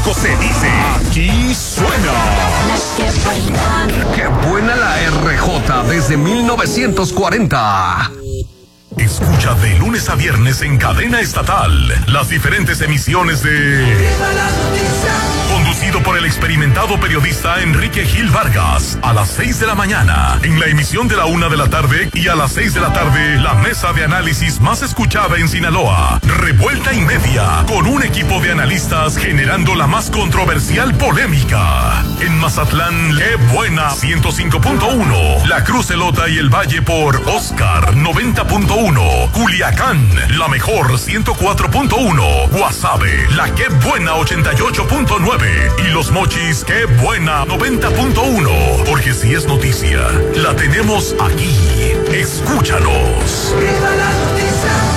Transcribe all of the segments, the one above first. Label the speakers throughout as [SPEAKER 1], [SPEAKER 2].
[SPEAKER 1] México se dice, aquí suena. ¡Qué buena la RJ desde 1940! Escucha de lunes a viernes en cadena estatal las diferentes emisiones de conducido por el experimentado periodista Enrique Gil Vargas a las 6 de la mañana en la emisión de la 1 de la tarde y a las 6 de la tarde la mesa de análisis más escuchada en Sinaloa, Revuelta y Media, con un equipo de analistas generando la más controversial polémica. En Mazatlán, qué buena 105.1, La Cruz Elota y el Valle por Oscar 90.1, Culiacán, la mejor 104.1, Guasave, la qué buena 88.9 y Los Mochis, qué buena 90.1, porque si es noticia, la tenemos aquí. Escúchanos. ¡Viva la noticia!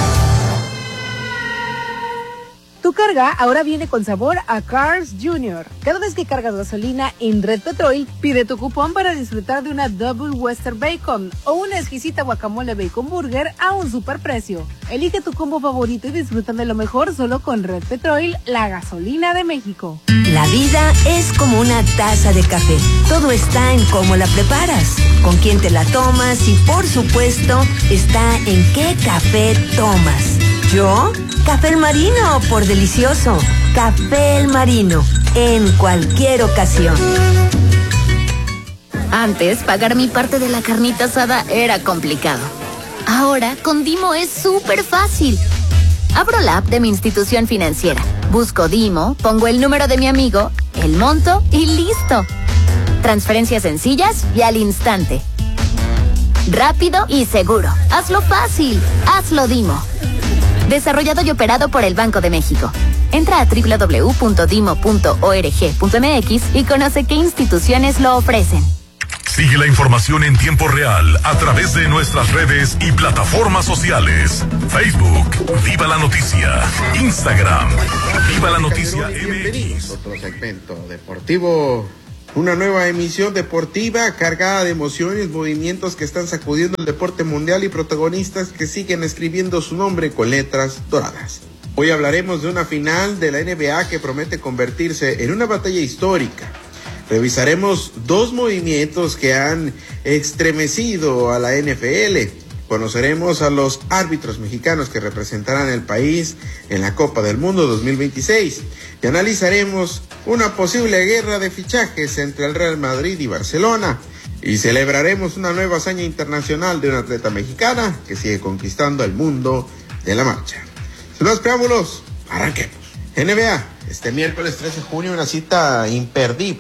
[SPEAKER 2] Tu carga ahora viene con sabor a Carl's Jr. Cada vez que cargas gasolina en Red Petrol, pide tu cupón para disfrutar de una Double Western Bacon o una exquisita guacamole bacon burger a un superprecio. Elige tu combo favorito y disfruta de lo mejor solo con Red Petrol, la gasolina de México.
[SPEAKER 3] La vida es como una taza de café. Todo está en cómo la preparas, con quién te la tomas y, por supuesto, está en qué café tomas. ¿Yo? Café El Marino, por delicioso. Café El Marino, en cualquier ocasión.
[SPEAKER 4] Antes, pagar mi parte de la carnita asada era complicado. Ahora, con Dimo es súper fácil. Abro la app de mi institución financiera, busco Dimo, pongo el número de mi amigo, el monto y listo. Transferencias sencillas y al instante. Rápido y seguro. Hazlo fácil. Hazlo Dimo. Desarrollado y operado por el Banco de México. Entra a www.dimo.org.mx y conoce qué instituciones lo ofrecen.
[SPEAKER 1] Sigue la información en tiempo real a través de nuestras redes y plataformas sociales. Facebook, Viva la Noticia. Instagram, Viva la Noticia
[SPEAKER 5] Bienvenidos a otro segmento deportivo. Una nueva emisión deportiva cargada de emociones, movimientos que están sacudiendo el deporte mundial y protagonistas que siguen escribiendo su nombre con letras doradas. Hoy hablaremos de una final de la NBA que promete convertirse en una batalla histórica. Revisaremos dos movimientos que han estremecido a la NFL. Conoceremos a los árbitros mexicanos que representarán el país en la Copa del Mundo 2026 y analizaremos una posible guerra de fichajes entre el Real Madrid y Barcelona y celebraremos una nueva hazaña internacional de una atleta mexicana que sigue conquistando el mundo de la marcha. Sin más preámbulos, arranquemos. NBA, este miércoles 13 de junio, una cita imperdible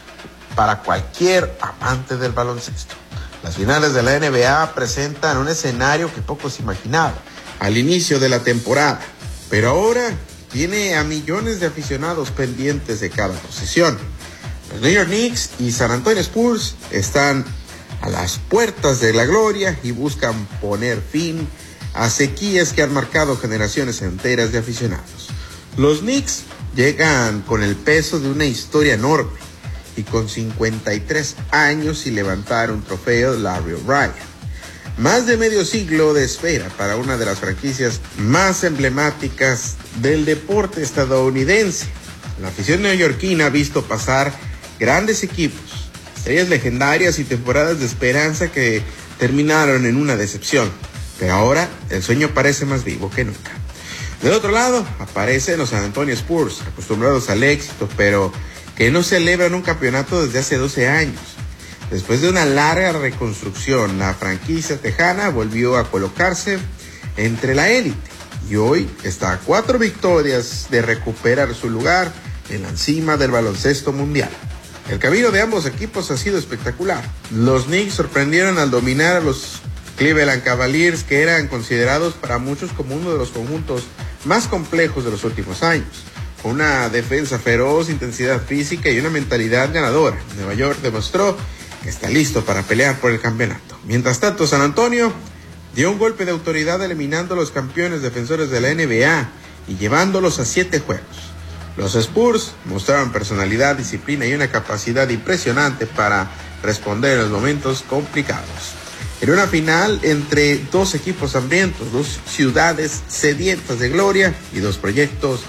[SPEAKER 5] para cualquier amante del baloncesto. Las finales de la NBA presentan un escenario que pocos imaginaban al inicio de la temporada, pero ahora tiene a millones de aficionados pendientes de cada posesión. Los New York Knicks y San Antonio Spurs están a las puertas de la gloria y buscan poner fin a sequías que han marcado generaciones enteras de aficionados. Los Knicks llegan con el peso de una historia enorme y con 53 años y levantar un trofeo de Larry O'Brien. Más de medio siglo de espera para una de las franquicias más emblemáticas del deporte estadounidense. La afición neoyorquina ha visto pasar grandes equipos, estrellas legendarias y temporadas de esperanza que terminaron en una decepción. Pero ahora el sueño parece más vivo que nunca. Del otro lado aparecen los San Antonio Spurs, acostumbrados al éxito, pero que no celebran un campeonato desde hace 12 años. Después de una larga reconstrucción, la franquicia tejana volvió a colocarse entre la élite y hoy está a 4 victorias de recuperar su lugar en la cima del baloncesto mundial. El camino de ambos equipos ha sido espectacular. Los Knicks sorprendieron al dominar a los Cleveland Cavaliers, que eran considerados para muchos como uno de los conjuntos más complejos de los últimos años. Con una defensa feroz, intensidad física y una mentalidad ganadora, Nueva York demostró que está listo para pelear por el campeonato. Mientras tanto, San Antonio dio un golpe de autoridad eliminando a los campeones defensores de la NBA y llevándolos a 7 juegos. Los Spurs mostraron personalidad, disciplina y una capacidad impresionante para responder en los momentos complicados. Era una final entre dos equipos hambrientos, dos ciudades sedientas de gloria y dos proyectos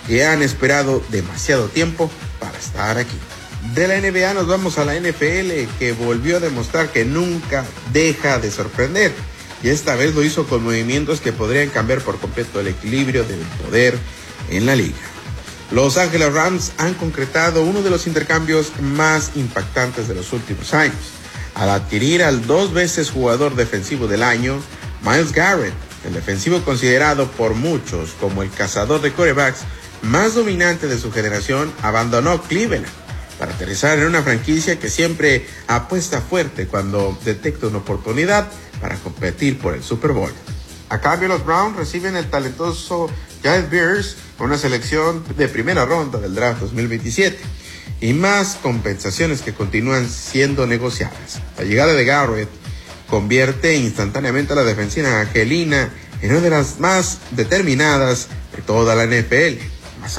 [SPEAKER 5] que han esperado demasiado tiempo para estar aquí. De la NBA nos vamos a la NFL, que volvió a demostrar que nunca deja de sorprender. Y esta vez lo hizo con movimientos que podrían cambiar por completo el equilibrio del poder en la liga. Los Ángeles Rams han concretado uno de los intercambios más impactantes de los últimos años, al adquirir al 2 veces jugador defensivo del año, Myles Garrett. El defensivo, considerado por muchos como el cazador de quarterbacks más dominante de su generación, abandonó Cleveland para aterrizar en una franquicia que siempre apuesta fuerte cuando detecta una oportunidad para competir por el Super Bowl. A cambio, los Browns reciben el talentoso Jared Beers con una selección de primera ronda del draft 2027 y más compensaciones que continúan siendo negociadas. La llegada de Garrett convierte instantáneamente a la defensiva angelina en una de las más determinadas de toda la NFL. Más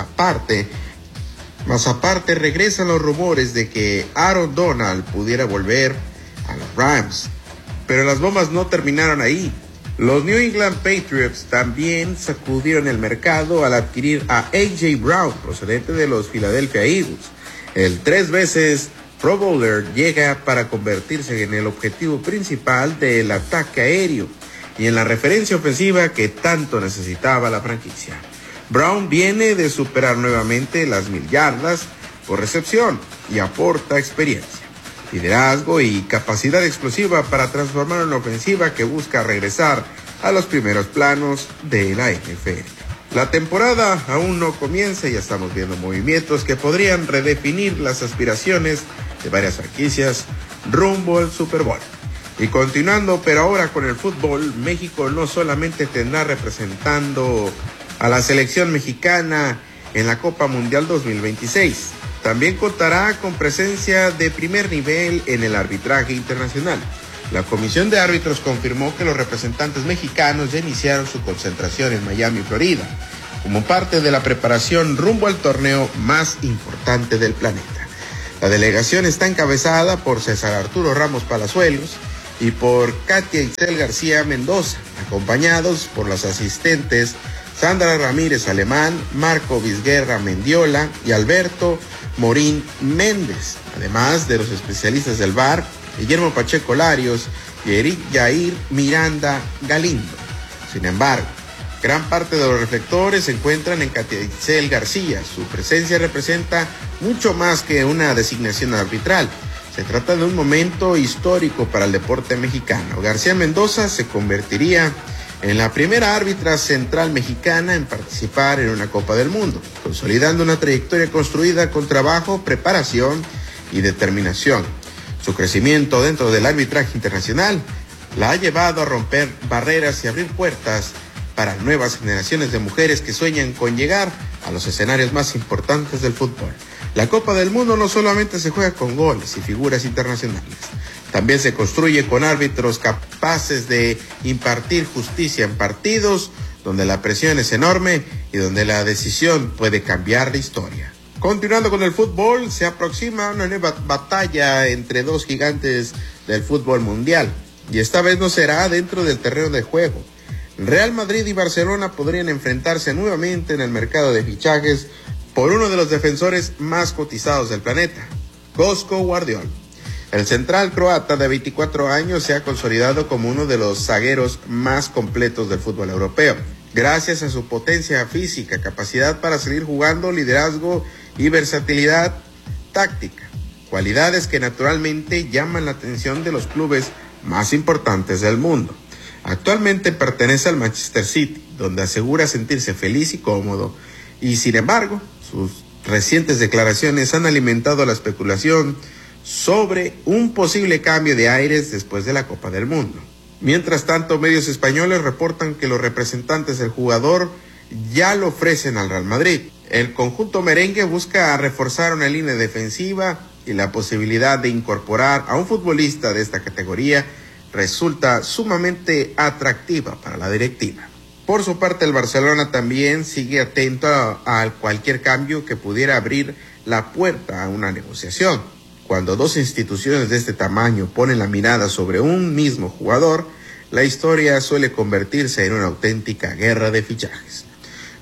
[SPEAKER 5] aparte, regresan los rumores de que Aaron Donald pudiera volver a los Rams. Pero las bombas no terminaron ahí. Los New England Patriots también sacudieron el mercado al adquirir a A.J. Brown, procedente de los Philadelphia Eagles. El 3 veces Pro Bowler llega para convertirse en el objetivo principal del ataque aéreo y en la referencia ofensiva que tanto necesitaba la franquicia. Brown viene de superar nuevamente las 1000 yardas por recepción y aporta experiencia, liderazgo y capacidad explosiva para transformar una ofensiva que busca regresar a los primeros planos de la NFL. La temporada aún no comienza y ya estamos viendo movimientos que podrían redefinir las aspiraciones de varias franquicias rumbo al Super Bowl. Y continuando, pero ahora con el fútbol, México no solamente tendrá representando a la selección mexicana en la Copa Mundial 2026, también contará con presencia de primer nivel en el arbitraje internacional. La Comisión de Árbitros confirmó que los representantes mexicanos ya iniciaron su concentración en Miami, Florida, como parte de la preparación rumbo al torneo más importante del planeta. La delegación está encabezada por César Arturo Ramos Palazuelos y por Katia Itzel García Mendoza, acompañados por los asistentes Sandra Ramírez Alemán, Marco Vizguerra Mendiola y Alberto Morín Méndez, además de los especialistas del VAR, Guillermo Pacheco Larios y Eric Jair Miranda Galindo. Sin embargo, gran parte de los reflectores se encuentran en Katia Itzel García. Su presencia representa mucho más que una designación arbitral. Se trata de un momento histórico para el deporte mexicano. García Mendoza se convertiría en la primera árbitra central mexicana en participar en una Copa del Mundo, consolidando una trayectoria construida con trabajo, preparación y determinación. Su crecimiento dentro del arbitraje internacional la ha llevado a romper barreras y abrir puertas para nuevas generaciones de mujeres que sueñan con llegar a los escenarios más importantes del fútbol. La Copa del Mundo no solamente se juega con goles y figuras internacionales, también se construye con árbitros capaces de impartir justicia en partidos donde la presión es enorme y donde la decisión puede cambiar la historia. Continuando con el fútbol, se aproxima una nueva batalla entre dos gigantes del fútbol mundial, y esta vez no será dentro del terreno de juego. Real Madrid y Barcelona podrían enfrentarse nuevamente en el mercado de fichajes por uno de los defensores más cotizados del planeta, Joško Gvardiol. El central croata de 24 años se ha consolidado como uno de los zagueros más completos del fútbol europeo, gracias a su potencia física, capacidad para seguir jugando, liderazgo y versatilidad táctica, cualidades que naturalmente llaman la atención de los clubes más importantes del mundo. Actualmente pertenece al Manchester City, donde asegura sentirse feliz y cómodo, y sin embargo, sus recientes declaraciones han alimentado la especulación sobre un posible cambio de aires después de la Copa del Mundo. Mientras tanto, medios españoles reportan que los representantes del jugador ya lo ofrecen al Real Madrid. El conjunto merengue busca reforzar una línea defensiva y la posibilidad de incorporar a un futbolista de esta categoría resulta sumamente atractiva para la directiva. Por su parte, el Barcelona también sigue atento a cualquier cambio que pudiera abrir la puerta a una negociación. Cuando dos instituciones de este tamaño ponen la mirada sobre un mismo jugador, la historia suele convertirse en una auténtica guerra de fichajes.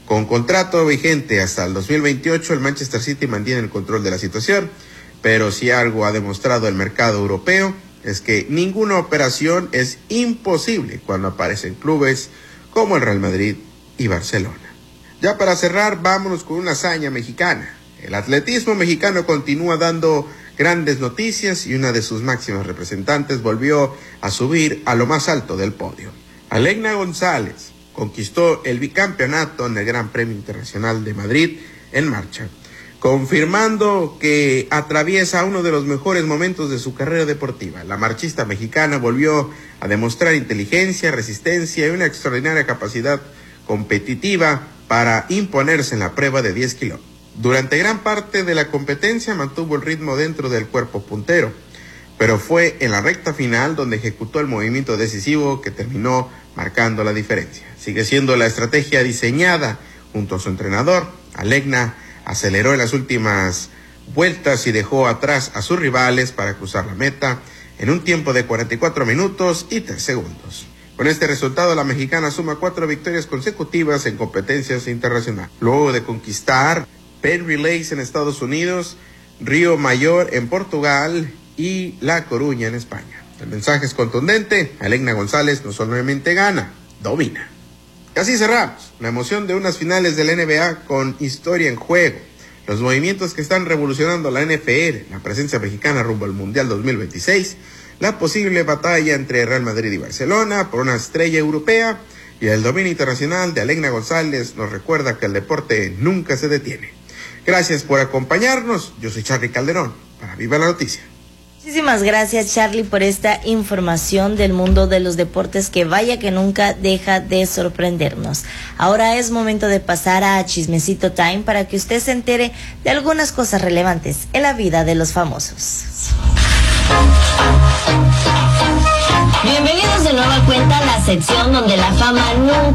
[SPEAKER 5] Con contrato vigente hasta el 2028, el Manchester City mantiene el control de la situación, pero si algo ha demostrado el mercado europeo es que ninguna operación es imposible cuando aparecen clubes como el Real Madrid y Barcelona. Ya para cerrar, vámonos con una hazaña mexicana. El atletismo mexicano continúa dando grandes noticias y una de sus máximas representantes volvió a subir a lo más alto del podio. Alegna González conquistó el bicampeonato en el Gran Premio Internacional de Madrid en marcha, confirmando que atraviesa uno de los mejores momentos de su carrera deportiva. La marchista mexicana volvió a demostrar inteligencia, resistencia y una extraordinaria capacidad competitiva para imponerse en la prueba de 10 kilómetros. Durante gran parte de la competencia mantuvo el ritmo dentro del cuerpo puntero, pero fue en la recta final donde ejecutó el movimiento decisivo que terminó marcando la diferencia. Sigue siendo la estrategia diseñada junto a su entrenador. Alegna aceleró en las últimas vueltas y dejó atrás a sus rivales para cruzar la meta en un tiempo de 44 minutos y 3 segundos. Con este resultado, la mexicana suma 4 victorias consecutivas en competencias internacionales, luego de conquistar Penn Relays en Estados Unidos, Río Mayor en Portugal y La Coruña en España. El mensaje es contundente: Alegna González no solamente gana, domina. Y así cerramos la emoción de unas finales de la NBA con historia en juego, los movimientos que están revolucionando la NFL, la presencia mexicana rumbo al Mundial 2026, la posible batalla entre Real Madrid y Barcelona por una estrella europea y el dominio internacional de Alegna González nos recuerda que el deporte nunca se detiene. Gracias por acompañarnos. Yo soy Charly Calderón para Viva la Noticia.
[SPEAKER 6] Muchísimas gracias, Charly, por esta información del mundo de los deportes que vaya que nunca deja de sorprendernos. Ahora es momento de pasar a Chismecito Time para que usted se entere de algunas cosas relevantes en la vida de los famosos.
[SPEAKER 7] Bienvenidos de nueva cuenta a la sección donde la fama nunca